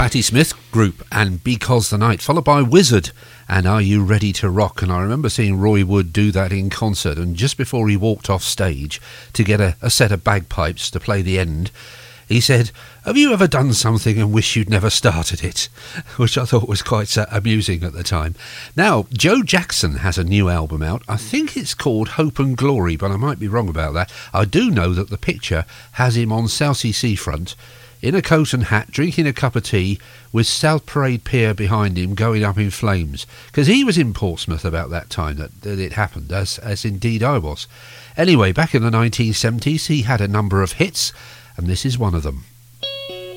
Patti Smith Group and Because the Night, followed by Wizard and Are You Ready to Rock? And I remember seeing Roy Wood do that in concert, and just before he walked off stage to get a set of bagpipes to play the end, he said, "Have you ever done something and wish you'd never started it?" Which I thought was quite amusing at the time. Now, Joe Jackson has a new album out. I think it's called Hope and Glory, but I might be wrong about that. I do know that the picture has him on Southsea Seafront in a coat and hat, drinking a cup of tea, with South Parade Pier behind him going up in flames. Because he was in Portsmouth about that time that it happened, as indeed I was. Anyway, back in the 1970s, he had a number of hits, and this is one of them.